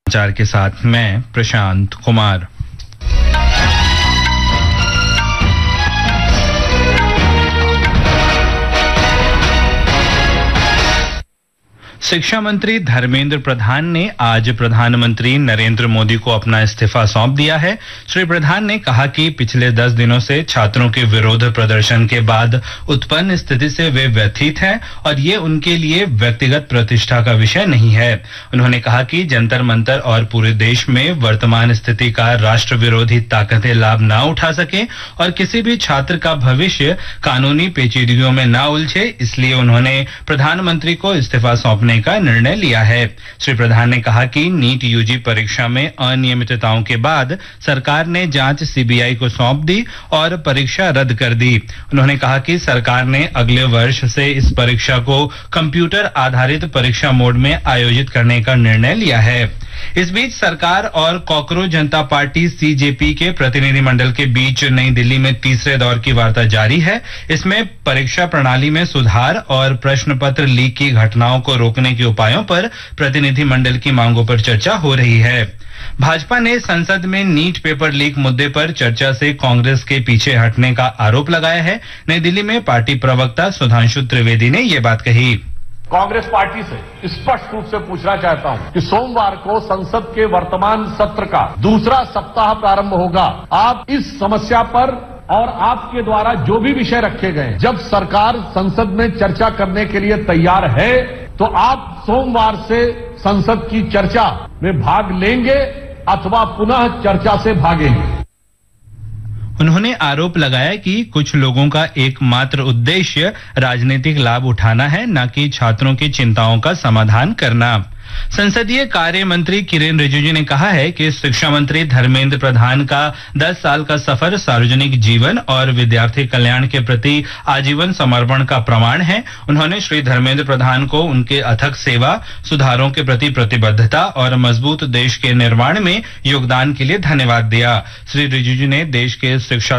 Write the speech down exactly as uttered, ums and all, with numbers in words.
समाचार के साथ मैं प्रशांत कुमार। शिक्षा मंत्री धर्मेंद्र प्रधान ने आज प्रधानमंत्री नरेंद्र मोदी को अपना इस्तीफा सौंप दिया है। श्री प्रधान ने कहा कि पिछले दस दिनों से छात्रों के विरोध प्रदर्शन के बाद उत्पन्न स्थिति से वे व्यथित हैं और ये उनके लिए व्यक्तिगत प्रतिष्ठा का विषय नहीं है। उन्होंने कहा कि जंतर मंतर और पूरे देश में वर्तमान स्थिति का राष्ट्र विरोधी ताकतें लाभ न उठा सके और किसी भी छात्र का भविष्य कानूनी पेचीदगियों में न उलझे, इसलिए उन्होंने प्रधानमंत्री को इस्तीफा सौंपने का निर्णय लिया है। श्री प्रधान ने कहा कि नीट यूजी परीक्षा में अनियमितताओं के बाद सरकार ने जांच सीबीआई को सौंप दी और परीक्षा रद्द कर दी। उन्होंने कहा कि सरकार ने अगले वर्ष से इस परीक्षा को कंप्यूटर आधारित परीक्षा मोड में आयोजित करने का निर्णय लिया है। इस बीच सरकार और कॉकरोच जनता पार्टी सीजेपी के प्रतिनिधिमंडल के बीच नई दिल्ली में तीसरे दौर की वार्ता जारी है। इसमें परीक्षा प्रणाली में सुधार और प्रश्न पत्र लीक की घटनाओं को रोकने के उपायों पर प्रतिनिधिमंडल की मांगों पर चर्चा हो रही है। भाजपा ने संसद में नीट पेपर लीक मुद्दे पर चर्चा से कांग्रेस के पीछे हटने का आरोप लगाया है। नई दिल्ली में पार्टी प्रवक्ता सुधांशु त्रिवेदी ने ये बात कही। कांग्रेस पार्टी से स्पष्ट रूप से पूछना चाहता हूं कि सोमवार को संसद के वर्तमान सत्र का दूसरा सप्ताह प्रारंभ होगा। आप इस समस्या पर और आपके द्वारा जो भी विषय रखे गए, जब सरकार संसद में चर्चा करने के लिए तैयार है तो आप सोमवार से संसद की चर्चा में भाग लेंगे अथवा पुनः चर्चा से भागेंगे। उन्होंने आरोप लगाया कि कुछ लोगों का एकमात्र उद्देश्य राजनीतिक लाभ उठाना है, न कि छात्रों की चिंताओं का समाधान करना। संसदीय कार्य मंत्री किरेन रिजिजू ने कहा है कि शिक्षा मंत्री धर्मेंद्र प्रधान का दस साल का सफर सार्वजनिक जीवन और विद्यार्थी कल्याण के प्रति आजीवन समर्पण का प्रमाण है। उन्होंने श्री धर्मेंद्र प्रधान को उनके अथक सेवा, सुधारों के प्रति प्रतिबद्धता और मजबूत देश के निर्माण में योगदान के लिए धन्यवाद दिया। श्री रिजिजू ने देश के शिक्षा